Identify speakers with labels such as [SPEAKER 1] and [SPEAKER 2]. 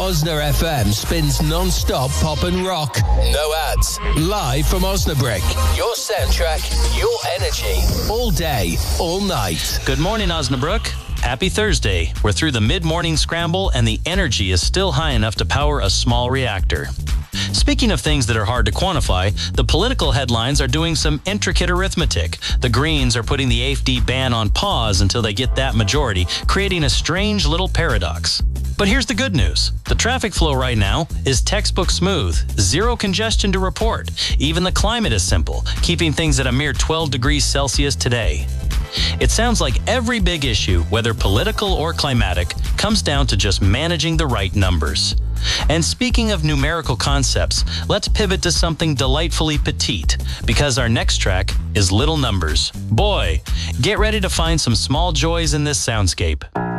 [SPEAKER 1] Osna FM spins non-stop pop and rock. No ads. Live from Osnabrück. Your soundtrack, your energy. All day, all night.
[SPEAKER 2] Good morning, Osnabrück. Happy Thursday. We're through the mid-morning scramble and the energy is still high enough to power a small reactor. Speaking of things that are hard to quantify, the political headlines are doing some intricate arithmetic. The Greens are putting the AfD ban on pause until they get that majority, creating a strange little paradox. But here's the good news. The traffic flow right now is textbook smooth, zero congestion to report. Even the climate is simple, keeping things at a mere 12 degrees Celsius today. It sounds like every big issue, whether political or climatic, comes down to just managing the right numbers. And speaking of numerical concepts, let's pivot to something delightfully petite, because our next track is Little Numbers. Boy, get ready to find some small joys in this soundscape.